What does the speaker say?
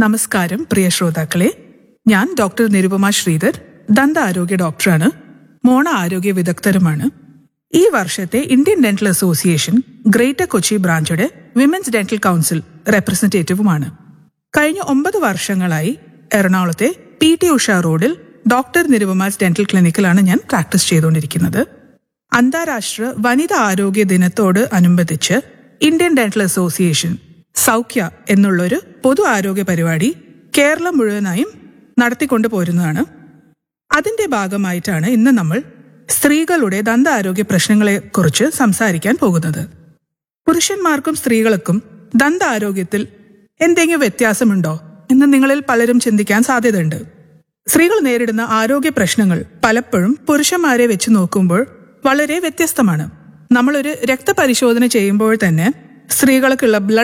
നമസ്കാരം പ്രിയ ശ്രോതാക്കളെ, ഞാൻ ഡോക്ടർ നിരുപമ ശ്രീധർ, ദന്ത ആരോഗ്യ ഡോക്ടറാണ്, മോണ ആരോഗ്യ വിദഗ്ധരുമാണ്. ഈ വർഷത്തെ Indian dental association greater Kochi ബ്രാഞ്ചുടെ women's dental council റെപ്രസെന്റേറ്റീവുമാണ്. കഴിഞ്ഞ 9 വർഷങ്ങളായി എറണാകുളത്തെ PT ഉഷ റോഡിൽ ഡോക്ടർ നിരുപമാസ് ഡെന്റൽ ക്ലിനിക്കിലാണ് ഞാൻ പ്രാക്ടീസ് ചെയ്തുകൊണ്ടിരിക്കുന്നത്. അന്താരാഷ്ട്ര വനിതാ ആരോഗ്യ ദിനത്തോട് അനുബന്ധിച്ച് ഇന്ത്യൻ ഡെന്റൽ അസോസിയേഷൻ സൗഖ്യ എന്നുള്ളൊരു പൊതു ആരോഗ്യ പരിപാടി കേരളം മുഴുവനായും നടത്തിക്കൊണ്ടു പോരുന്നതാണ്. അതിന്റെ ഭാഗമായിട്ടാണ് ഇന്ന് നമ്മൾ സ്ത്രീകളുടെ ദന്ത ആരോഗ്യ പ്രശ്നങ്ങളെക്കുറിച്ച് സംസാരിക്കാൻ പോകുന്നത്. പുരുഷന്മാർക്കും സ്ത്രീകൾക്കും ദന്ത ആരോഗ്യത്തിൽ എന്തെങ്കിലും വ്യത്യാസമുണ്ടോ എന്ന് നിങ്ങളിൽ പലരും ചിന്തിക്കാൻ സാധ്യതയുണ്ട്. സ്ത്രീകൾ നേരിടുന്ന ആരോഗ്യ പ്രശ്നങ്ങൾ പലപ്പോഴും പുരുഷന്മാരെ വെച്ച് നോക്കുമ്പോൾ വളരെ വ്യത്യസ്തമാണ്. നമ്മളൊരു രക്തപരിശോധന ചെയ്യുമ്പോൾ തന്നെ സ്ത്രീകൾക്കുള്ള